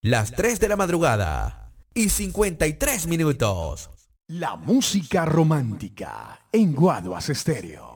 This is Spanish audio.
Las 3 de la madrugada y 53 minutos. La música romántica en Guaduas Estéreo.